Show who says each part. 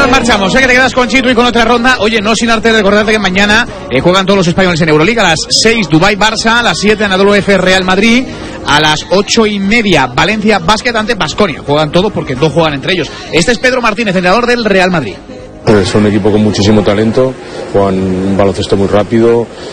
Speaker 1: nos marchamos, que te quedas con Chitu y con otra ronda. Oye, no sin arte de recordarte que mañana juegan todos los españoles en Euroliga. A las 6 Dubái Barça, a las 7 Anadolu Efes Real Madrid, a las 8:30 Valencia Basket ante Baskonia. Juegan todos porque dos juegan entre ellos. Este es Pedro Martínez, entrenador del Real Madrid.
Speaker 2: Es un equipo con muchísimo talento, juegan un baloncesto muy rápido,